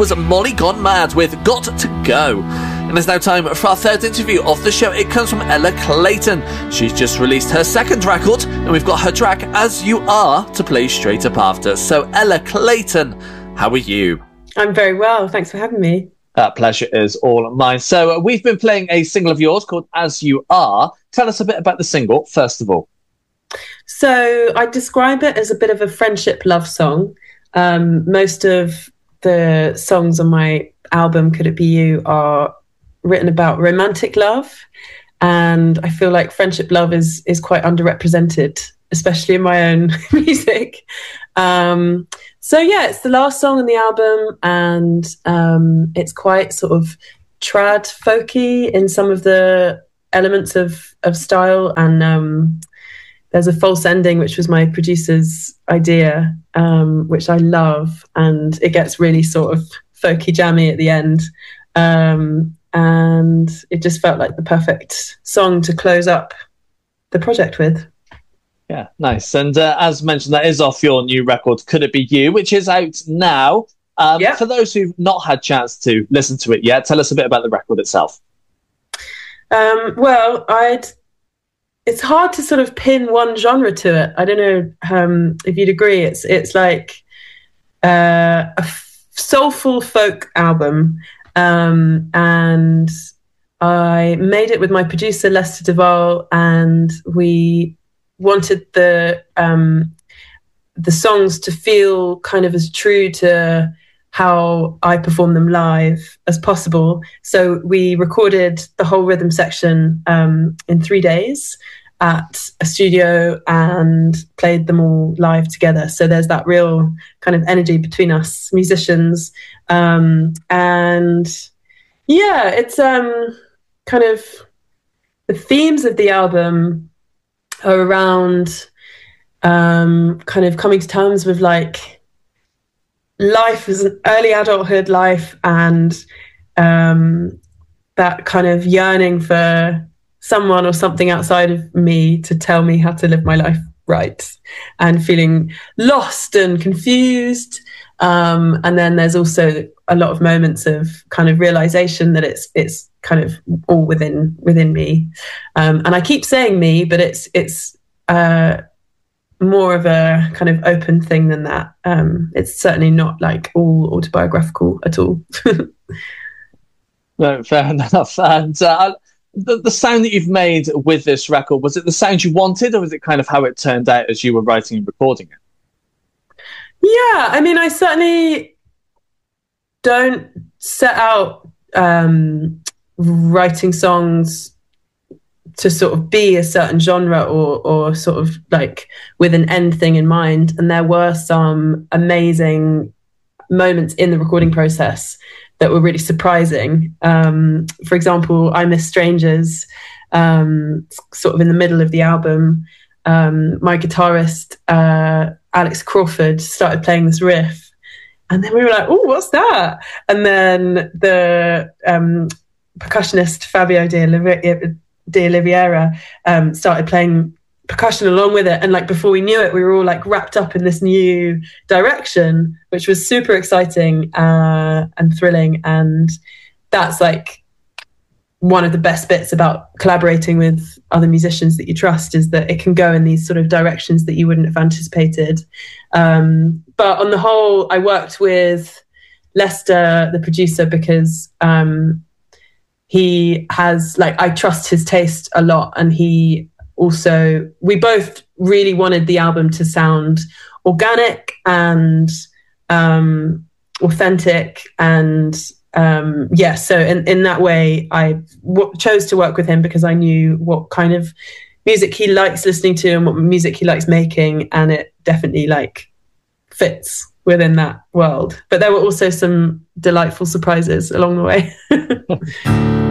Was Molly Gone Mad with Got to Go. And it's now time for our third interview of the show. It comes from Ella Clayton. She's just released her second record, and we've got her track As You Are to play straight up after. So Ella Clayton, how are you? I'm very well, thanks for having me. Pleasure is all mine. So we've been playing a single of yours called As You Are. Tell us a bit about the single, first of all. So I describe it as a bit of a friendship love song. Most of the songs on my album, Could It Be You, are written about romantic love. And I feel like friendship love is quite underrepresented, especially in my own music. So yeah, it's the last song on the album, and it's quite sort of trad folky in some of the elements of style. And there's a false ending, which was my producer's idea, which I love, and it gets really sort of folky jammy at the end. And it just felt like the perfect song to close up the project with. Yeah, nice. And as mentioned, that is off your new record, Could It Be You, which is out now. For those who've not had a chance to listen to it yet, tell us a bit about the record itself. Well, it's hard to sort of pin one genre to it. I don't know if you'd agree. It's like a soulful folk album. And I made it with my producer, Lester Duvall, and we wanted the songs to feel kind of as true to how I perform them live as possible. So we recorded the whole rhythm section in 3 days at a studio and played them all live together. So there's that real kind of energy between us musicians. And yeah, it's kind of the themes of the album are around kind of coming to terms with like life as an early adulthood life, and that kind of yearning for someone or something outside of me to tell me how to live my life right, and feeling lost and confused. And then there's also a lot of moments of kind of realization that it's kind of all within me. And I keep saying me, but it's more of a kind of open thing than that. It's certainly not like all autobiographical at all. No, fair enough. And the sound that you've made with this record, was it the sound you wanted, or was it kind of how it turned out as you were writing and recording it? Yeah, I mean, I certainly don't set out writing songs to sort of be a certain genre or sort of like with an end thing in mind. And there were some amazing moments in the recording process that were really surprising. For example, I Miss Strangers, sort of in the middle of the album, my guitarist, Alex Crawford, started playing this riff. And then we were like, oh, what's that? And then the percussionist Fabio De Oliveira started playing percussion along with it. And like before we knew it, we were all like wrapped up in this new direction, which was super exciting and thrilling. And that's like one of the best bits about collaborating with other musicians that you trust, is that it can go in these sort of directions that you wouldn't have anticipated. But on the whole, I worked with Lester, the producer, because he has, like, I trust his taste a lot. And we both really wanted the album to sound organic and authentic. And so in that way, I chose to work with him because I knew what kind of music he likes listening to and what music he likes making, and it definitely like fits within that world. But there were also some delightful surprises along the way.